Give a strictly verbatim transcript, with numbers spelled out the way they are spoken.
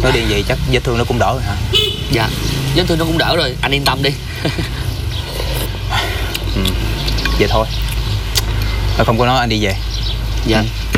Nói đi vậy chắc vết thương nó cũng đỡ rồi hả? Dạ, vết thương nó cũng đỡ rồi, anh yên tâm đi. Ừ, vậy thôi. Tôi không có nói anh đi về. Dạ. Ừ.